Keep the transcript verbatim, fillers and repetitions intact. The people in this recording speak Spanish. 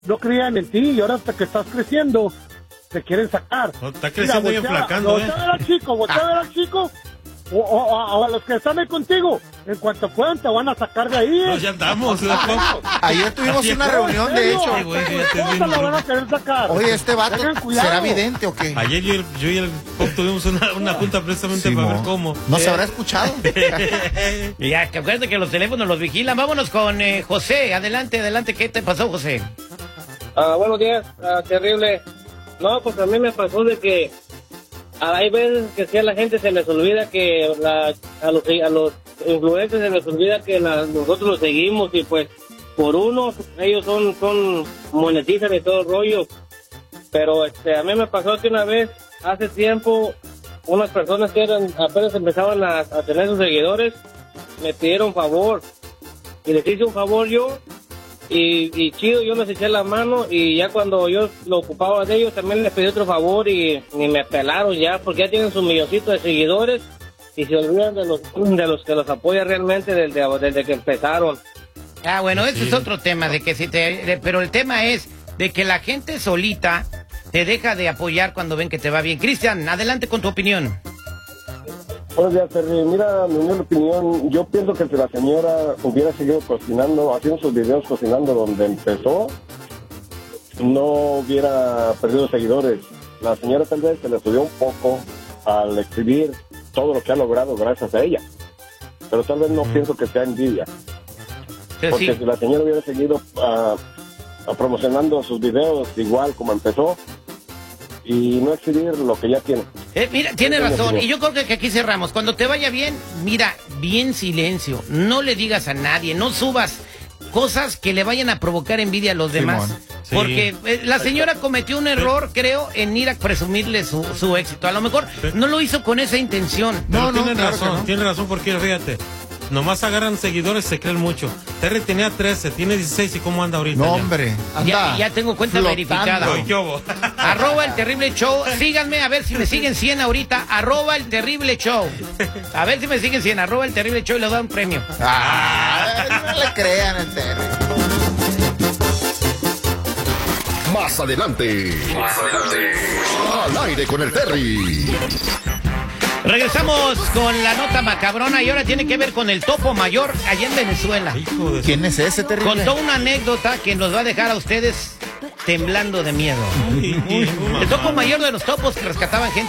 no creían en ti y ahora hasta que estás creciendo, te quieren sacar. No, está creciendo y enflacando, ¿eh? Voltea a ver al chico, voltea a ver al chico. O, o, o a los que están ahí contigo, en cuanto puedan te van a sacar de ahí. No, ya andamos. Ayer tuvimos una reunión, de hecho. Ay, güey, ya la van a querer sacar. Oye, este vato, ¿será vidente o qué? Ayer yo, yo y el Pop tuvimos una, una junta precisamente sí, para ver cómo. ¿No se habrá escuchado? Ya, que acuérdate que los teléfonos los vigilan. Vámonos con eh, José. Adelante, adelante. ¿Qué te pasó, José? Ah, buenos días. Ah, terrible. No, pues a mí me pasó de que hay veces que si a la gente se les olvida que la, a, los, a los influencers se les olvida que la, nosotros los seguimos y pues por uno ellos son, son monetizan y todo el rollo. Pero este a mí me pasó que una vez, hace tiempo, unas personas que eran apenas empezaban a, a tener sus seguidores, me pidieron favor y les hice un favor yo. Y, y chido, yo les eché la mano y ya cuando yo lo ocupaba de ellos también les pedí otro favor y ni me pelaron ya porque ya tienen su milloncito de seguidores y se olvidan de los de los que los apoya realmente desde, desde que empezaron. Ah, bueno, ese sí. Es otro tema, de que si te, pero el tema es de que la gente solita te deja de apoyar cuando ven que te va bien. Cristian, adelante con tu opinión. Buenos días, Terry. Mira, mi humilde opinión, yo pienso que si la señora hubiera seguido cocinando, haciendo sus videos cocinando donde empezó, no hubiera perdido seguidores. La señora tal vez se le subió un poco al exhibir todo lo que ha logrado gracias a ella, pero tal vez no mm. pienso que sea envidia. Sí, porque sí. Si la señora hubiera seguido uh, promocionando sus videos igual como empezó, y no exhibir lo que ya tiene. Eh, mira, tiene razón, y yo creo que aquí cerramos. Cuando te vaya bien, mira, bien silencio, no le digas a nadie, no subas cosas que le vayan a provocar envidia a los demás. Sí, porque eh, la señora cometió un error, creo, en ir a presumirle su, su éxito. A lo mejor no lo hizo con esa intención. No, no, tiene claro razón, no. tiene razón, porque fíjate, nomás agarran seguidores, se creen mucho. Terry tenía trece, tiene dieciséis, ¿y cómo anda ahorita? No, ya? hombre, anda ya, ya tengo cuenta flotando. Verificada. Arroba el terrible show. Síganme, a ver si me siguen cien ahorita. Arroba el terrible show. A ver si me siguen cien. Arroba el terrible show y le dan un premio. Ah, no le crean al Terry. Más adelante. Más adelante. Al aire con el Terry. Regresamos con la nota macabrona y ahora tiene que ver con el Topo Mayor allá en Venezuela. ¿Quién es ese, terrible? Contó una anécdota que nos va a dejar a ustedes temblando de miedo. El Topo Mayor de los topos que rescataban gente